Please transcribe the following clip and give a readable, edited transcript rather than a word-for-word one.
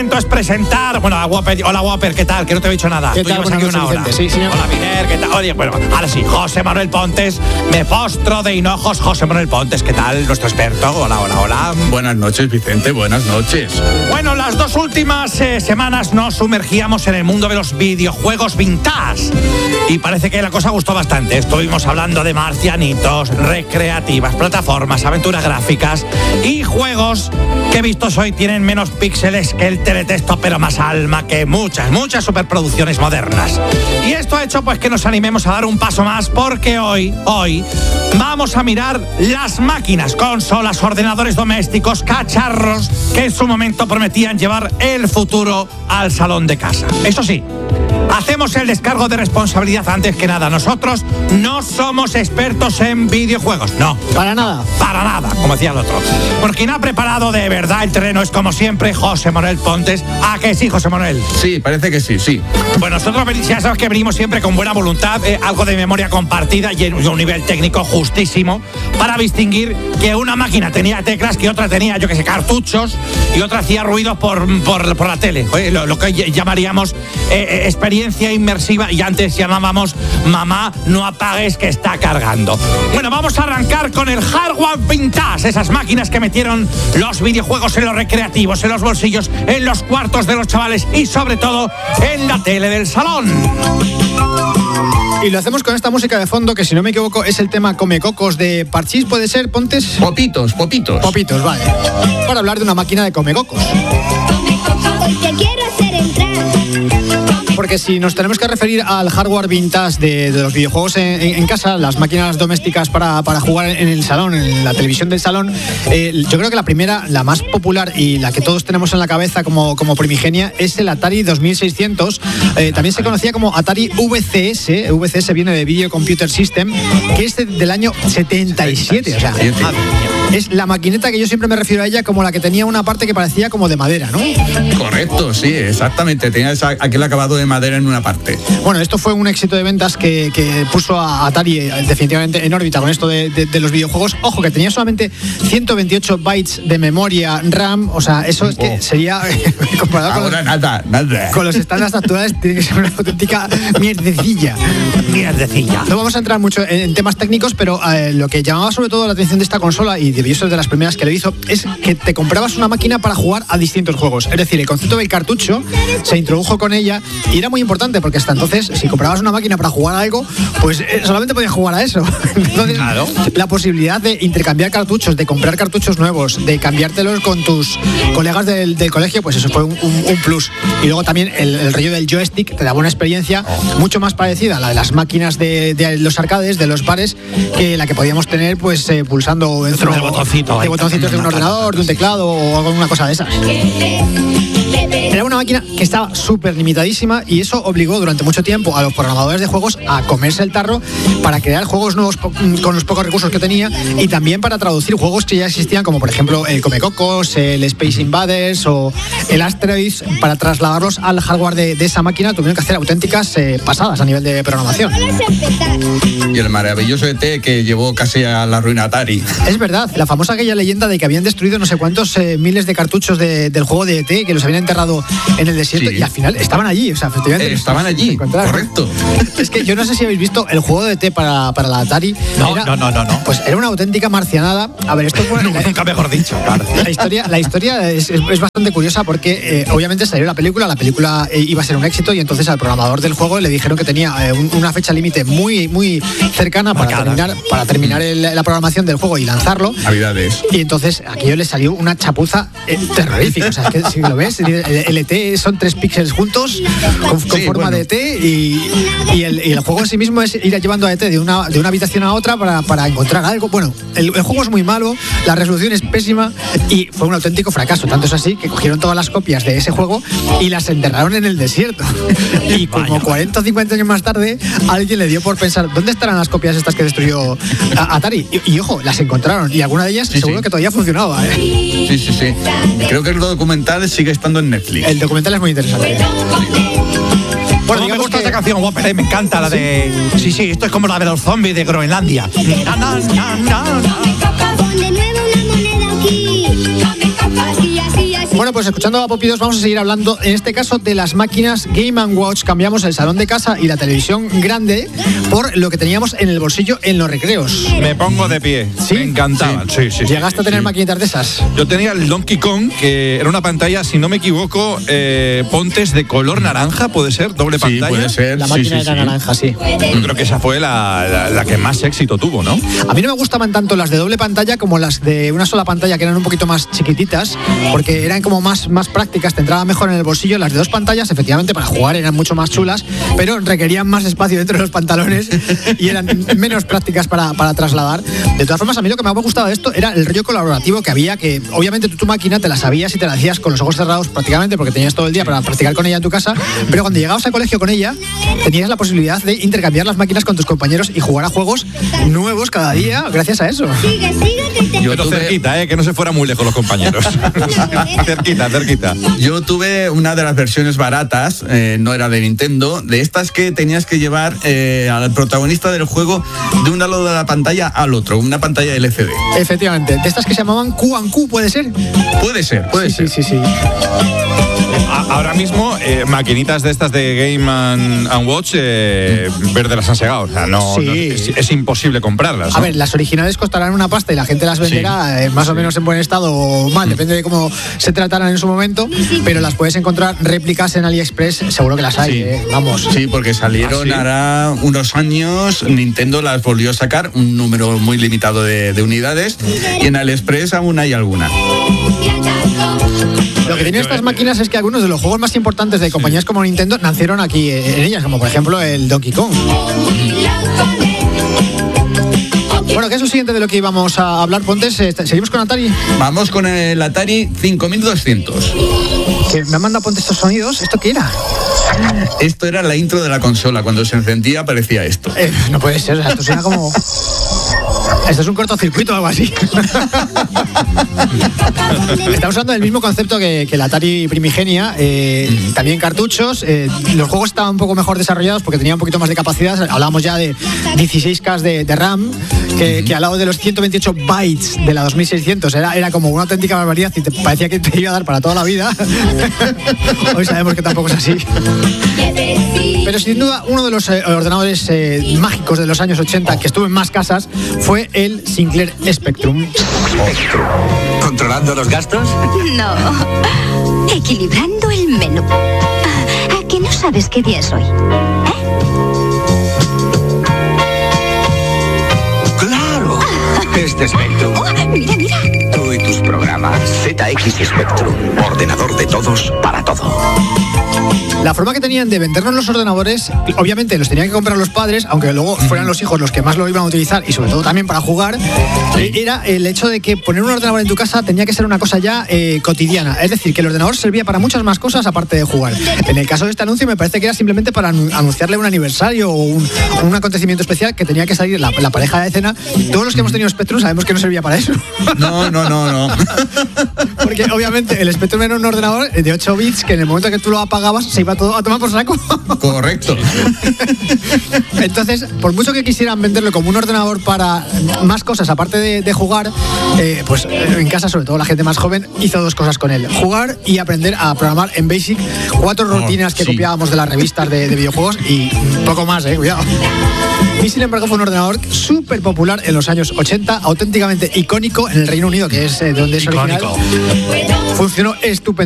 Es presentar, bueno, a Whopper. Hola Whopper, ¿qué tal? Que no te he dicho nada. ¿Qué tal? Aquí una hora. Sí, señor. Hola Miner, ¿qué tal? Oye, bueno, ahora sí, José Manuel Pontes, me postro de hinojos. José Manuel Pontes, ¿qué tal? Nuestro experto. Hola. Buenas noches, Vicente, buenas noches. Bueno, las dos últimas semanas nos sumergíamos en el mundo de los videojuegos vintage y parece que la cosa gustó bastante. Estuvimos hablando de marcianitos, recreativas, plataformas, aventuras gráficas y juegos que vistos hoy tienen menos píxeles que el teletexto, pero más alma que muchas superproducciones modernas. Y esto ha hecho pues que nos animemos a dar un paso más, porque hoy vamos a mirar las máquinas, consolas, ordenadores domésticos, cacharros que en su momento prometían llevar el futuro al salón de casa. Eso sí, hacemos el descargo de responsabilidad antes que nada. Nosotros no somos expertos en videojuegos, no. Para nada, como decía el otro. Porque quien ha preparado de verdad el terreno es, como siempre, José Manuel Pontes. ¿A que sí, José Manuel? Sí, parece que sí. Bueno, nosotros ya sabes que venimos siempre con buena voluntad, algo de memoria compartida y un nivel técnico justísimo para distinguir que una máquina tenía teclas, que otra tenía, yo que sé, cartuchos, y otra hacía ruidos por la tele. Lo que llamaríamos experiencia inmersiva, y antes llamábamos mamá, no apagues que está cargando. Bueno, vamos a arrancar con el hardware vintage, esas máquinas que metieron los videojuegos en los recreativos, en los bolsillos, en los cuartos de los chavales y sobre todo en la tele del salón. Y lo hacemos con esta música de fondo, que si no me equivoco es el tema Come Cocos de Parchís, ¿puede ser, Pontes? Popitos, vale. Para hablar de una máquina de Come Cocos. Hoy te quiero hacer entrar. Porque si nos tenemos que referir al hardware vintage de los videojuegos en casa, las máquinas domésticas para jugar en el salón, en la televisión del salón, yo creo que la primera, la más popular y la que todos tenemos en la cabeza como primigenia, es el Atari 2600. También se conocía como Atari VCS. VCS viene de Video Computer System, que es del año 77. O sea, es la maquineta que yo siempre me refiero a ella como la que tenía una parte que parecía como de madera, ¿no? Correcto, sí, exactamente. Tenía aquel acabado de madera en una parte. Bueno, esto fue un éxito de ventas que puso a Atari definitivamente en órbita con esto de los videojuegos. Ojo, que tenía solamente 128 bytes de memoria RAM. O sea, eso es que sería comparado ahora nada. Con los estándares actuales, tiene que ser una auténtica mierdecilla. No vamos a entrar mucho en temas técnicos, pero lo que llamaba sobre todo la atención de esta consola, y debió ser de las primeras que lo hizo, es que te comprabas una máquina para jugar a distintos juegos. Es decir, el concepto del cartucho se introdujo con ella y era muy importante, porque hasta entonces, si comprabas una máquina para jugar a algo, pues solamente podías jugar a eso. Entonces, claro, la posibilidad de intercambiar cartuchos, de comprar cartuchos nuevos, de cambiártelos con tus colegas del colegio, pues eso fue un plus. Y luego también el rollo del joystick te daba una experiencia mucho más parecida a la de las máquinas de los arcades, de los bares, que la que podíamos tener pues pulsando dentro de botoncitos de un ordenador, de un teclado o alguna cosa de esas. Era una máquina que estaba súper limitadísima, y eso obligó durante mucho tiempo a los programadores de juegos a comerse el tarro para crear juegos nuevos con los pocos recursos que tenía, y también para traducir juegos que ya existían, como por ejemplo el Come Cocos, el Space Invaders o el Asteroids. Para trasladarlos al hardware de esa máquina tuvieron que hacer auténticas pasadas a nivel de programación. Y el maravilloso ET que llevó casi a la ruina Atari. Es verdad, la famosa aquella leyenda de que habían destruido no sé cuántos miles de cartuchos del juego de ET, que los habían enterrado en el desierto, sí. Y al final estaban allí, o sea, efectivamente estaban allí, correcto. Es que yo no sé si habéis visto el juego de ET para la Atari. No. Pues era una auténtica marcianada. A ver, esto fue nunca mejor dicho, claro. La historia es bastante curiosa, porque obviamente salió la película iba a ser un éxito, y entonces al programador del juego le dijeron que tenía una fecha límite muy cercana para terminar la programación del juego y lanzarlo. Navidades. Y entonces aquello le salió una chapuza terrorífica. O sea, es que si lo ves, el ET son 3 píxeles juntos con forma de ET, y el juego en sí mismo es ir llevando a ET de una habitación a otra para encontrar algo. Bueno, el juego es muy malo, la resolución es pésima y fue un auténtico fracaso. Tanto es así que cogieron todas las copias de ese juego y las enterraron en el desierto. Y como 40 o 50 años más tarde, alguien le dio por pensar, ¿dónde estarán las copias estas que destruyó Atari? Y ojo, las encontraron, y alguna de ellas seguro que todavía funcionaba. Sí. Creo que el documental sigue estando en Netflix. El documental es muy interesante. Bueno, me gusta esta canción, Whopper, me encanta la de... Sí, esto es como la de los zombies de Groenlandia. Bueno, pues escuchando a Poppy 2 vamos a seguir hablando, en este caso, de las máquinas Game & Watch. Cambiamos el salón de casa y la televisión grande por lo que teníamos en el bolsillo en los recreos. Me pongo de pie. ¿Sí? Me encantaban. Sí. ¿Llegaste a tener maquinitas de esas? Yo tenía el Donkey Kong, que era una pantalla, si no me equivoco, pontes de color naranja, ¿puede ser? Doble pantalla. Puede ser. La máquina era naranja, sí. Yo creo que esa fue la que más éxito tuvo, ¿no? A mí no me gustaban tanto las de doble pantalla como las de una sola pantalla, que eran un poquito más chiquititas, porque eran como más prácticas, te entraban mejor en el bolsillo. Las de dos pantallas, efectivamente, para jugar eran mucho más chulas, pero requerían más espacio dentro de los pantalones y eran menos prácticas para trasladar. De todas formas, a mí lo que me gustaba de esto era el rollo colaborativo que había, que obviamente tú tu máquina te la sabías y te la hacías con los ojos cerrados prácticamente, porque tenías todo el día para practicar con ella en tu casa, pero cuando llegabas al colegio con ella, tenías la posibilidad de intercambiar las máquinas con tus compañeros y jugar a juegos nuevos cada día gracias a eso. Sigue, Yo Pero tuve- cerquita, que no se fuera muy lejos los compañeros. cerquita. Yo tuve una de las versiones baratas, no era de Nintendo, de estas que tenías que llevar al protagonista del juego de un lado de la pantalla al otro, una pantalla LCD. Efectivamente, de estas que se llamaban Q&Q, ¿puede ser? Puede ser. Sí. Ahora mismo, maquinitas de estas de Game & Watch, verde las han segado. O sea, Sí. es imposible comprarlas, ¿no? A ver, las originales costarán una pasta y la gente las venderá más o menos en buen estado o mal, depende de cómo se trataran en su momento, pero las puedes encontrar réplicas en AliExpress, seguro que las hay, Sí. vamos. Sí, porque salieron ¿Ah, sí? hará unos años, Nintendo las volvió a sacar, un número muy limitado de unidades, y en AliExpress aún hay alguna. Lo que tienen estas máquinas es que algunos de los juegos más importantes de compañías como Nintendo nacieron aquí en ellas, como por ejemplo el Donkey Kong. Bueno, ¿qué es lo siguiente de lo que íbamos a hablar, Pontes? ¿Seguimos con Atari? Vamos con el Atari 5200. Que me han mandado Pontes estos sonidos. ¿Esto qué era? Esto era la intro de la consola, cuando se encendía aparecía esto. No puede ser, o sea, esto suena como... Esto es un cortocircuito o algo así. Estamos hablando del mismo concepto que la Atari primigenia, también cartuchos. Los juegos estaban un poco mejor desarrollados porque tenían un poquito más de capacidad. Hablábamos ya de 16K de RAM, que al lado de los 128 bytes de la 2600 era como una auténtica barbaridad y te parecía que te iba a dar para toda la vida. Hoy sabemos que tampoco es así. Pero sin duda uno de los ordenadores mágicos de los años 80 que estuvo en más casas fue el Sinclair Spectrum. ¿Controlando los gastos? No, equilibrando el menú. ¿A que no sabes qué día es hoy? ¡Claro! Este Spectrum. Oh, mira. Tú y tus programas. ZX Spectrum. Ordenador de todos para todo. La forma que tenían de vendernos los ordenadores, obviamente los tenían que comprar los padres, aunque luego fueran los hijos los que más lo iban a utilizar y sobre todo también para jugar, era el hecho de que poner un ordenador en tu casa tenía que ser una cosa ya cotidiana. Es decir, que el ordenador servía para muchas más cosas aparte de jugar. En el caso de este anuncio me parece que era simplemente para anunciarle un aniversario o un acontecimiento especial que tenía que salir la pareja de escena. Todos los que hemos tenido Spectrum sabemos que no servía para eso. No. Porque obviamente el Spectrum era un ordenador de 8 bits que en el momento que tú lo apagabas se iba todo a tomar por saco. Correcto. Entonces, por mucho que quisieran venderlo como un ordenador para más cosas aparte de jugar, pues en casa, sobre todo la gente más joven, hizo dos cosas con él: jugar y aprender a programar en Basic, 4 rutinas que sí. copiábamos de las revistas de videojuegos y poco más, cuidado. Y sin embargo fue un ordenador súper popular en los años 80, auténticamente icónico en el Reino Unido, que es donde es original. Icónico. Funcionó estupendamente.